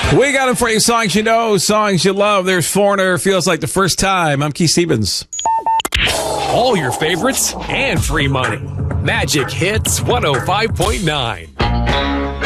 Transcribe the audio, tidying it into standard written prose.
We got them for you. Songs you know, songs you love. There's Foreigner, Feels Like the First Time. I'm Keith Stevens. All your favorites and free money. Magic Hits 105.9.